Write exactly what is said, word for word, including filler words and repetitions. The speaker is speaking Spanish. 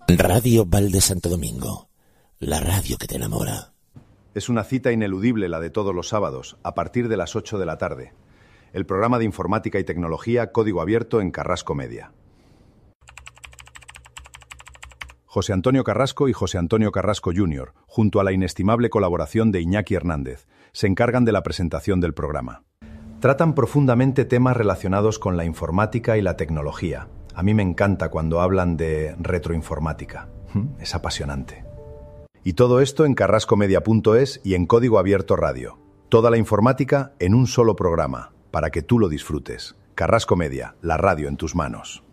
Radio Val de Santo Domingo, la radio que te enamora. Es una cita ineludible la de todos los sábados, a partir de las ocho de la tarde. El programa de informática y tecnología Código Abierto en Carrasco Media. José Antonio Carrasco y José Antonio Carrasco junior, junto a la inestimable colaboración de Iñaki Hernández, se encargan de la presentación del programa. Tratan profundamente temas relacionados con la informática y la tecnología. A mí me encanta cuando hablan de retroinformática. Es apasionante. Y todo esto en carrasco media punto es y en Código Abierto Radio. Toda la informática en un solo programa, para que tú lo disfrutes. Carrasco Media, la radio en tus manos.